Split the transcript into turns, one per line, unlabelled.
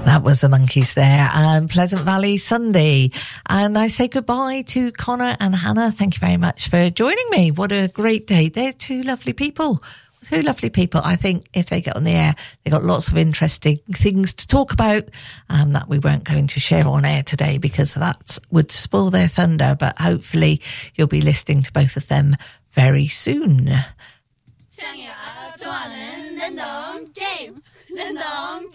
That was the Monkeys there, and Pleasant Valley Sunday. And I say goodbye to Connor and Hannah. Thank you very much for joining me. What a great day. They're two lovely people. Two lovely people. I think if they get on the air, they've got lots of interesting things to talk about that we weren't going to share on air today because that would spoil their thunder. But hopefully you'll be listening to both of them very soon.
취향이가 좋아하는 랜덤 게임. 랜덤